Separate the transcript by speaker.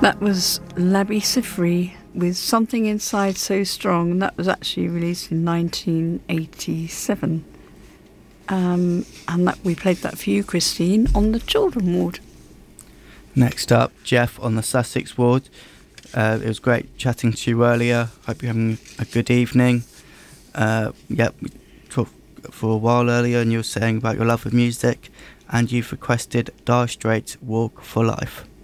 Speaker 1: That was Labi Siffre with Something Inside So Strong, and that was actually released in 1987. And that we played that for you, Christine, on the Children Ward.
Speaker 2: Next up, Jeff on the Sussex Ward. It was great chatting to you earlier. Hope you're having a good evening. We talked for a while earlier and you were saying about your love of music, and you've requested Dire Straits' Walk for Life.